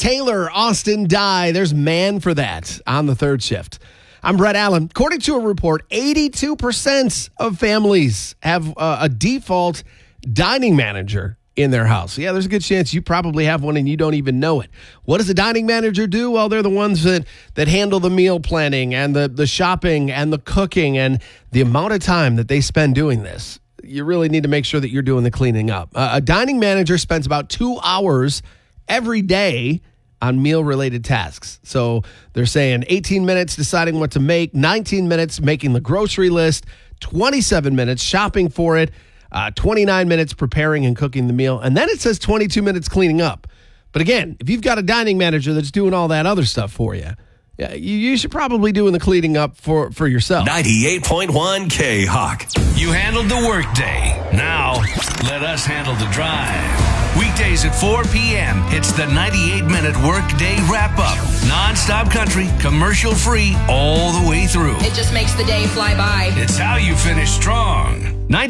Taylor, Austin, Die. There's Man for That on the third shift. I'm Brett Allen. According to a report, 82% of families have a default dining manager in their house. Yeah, there's a good chance you probably have one and you don't even know it. What does a dining manager do? Well, they're the ones that handle the meal planning and the shopping and the cooking and the amount of time that they spend doing this. You really need to make sure that you're doing the cleaning up. A dining manager spends about 2 hours every day on meal-related tasks. So they're saying 18 minutes deciding what to make, 19 minutes making the grocery list, 27 minutes shopping for it, 29 minutes preparing and cooking the meal, and then it says 22 minutes cleaning up. But again, if you've got a dining manager that's doing all that other stuff for you, you should probably doing the cleaning up for yourself. 98.1 K-Hawk. You handled the workday. Now, let us handle the drive. Weekdays at 4 p.m., it's the 98-minute workday wrap-up. Non-stop country, commercial-free, all the way through. It just makes the day fly by. It's how you finish strong.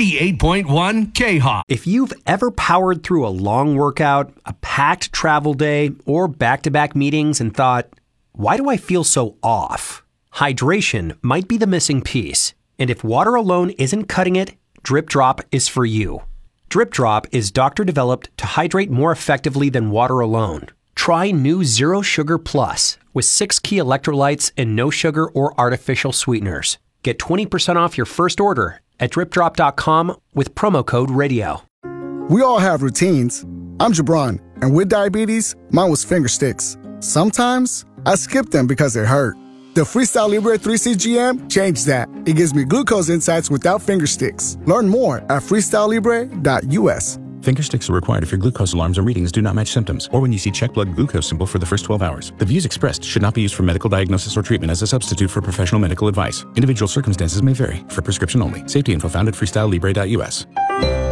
98.1 K-Hawk. If you've ever powered through a long workout, a packed travel day, or back-to-back meetings and thought, why do I feel so off? Hydration might be the missing piece. And if water alone isn't cutting it, Drip Drop is for you. Drip Drop is doctor-developed to hydrate more effectively than water alone. Try new Zero Sugar Plus with 6 key electrolytes and no sugar or artificial sweeteners. Get 20% off your first order at dripdrop.com with promo code RADIO. We all have routines. I'm Jabron, and with diabetes, mine was finger sticks. Sometimes I skip them because it hurt. The Freestyle Libre 3CGM changed that. It gives me glucose insights without finger sticks. Learn more at freestylelibre.us. Finger sticks are required if your glucose alarms or readings do not match symptoms, or when you see check blood glucose symbol for the first 12 hours. The views expressed should not be used for medical diagnosis or treatment as a substitute for professional medical advice. Individual circumstances may vary. For prescription only. Safety info found at freestylelibre.us.